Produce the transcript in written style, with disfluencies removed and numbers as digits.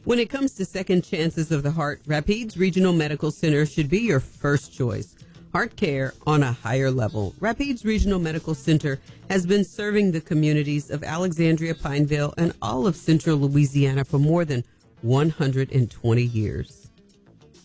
When it comes to second chances of the heart, Rapides Regional Medical Center should be your first choice. Heart care on a higher level. Rapides Regional Medical Center has been serving the communities of Alexandria, Pineville, and all of central Louisiana for more than 120 years.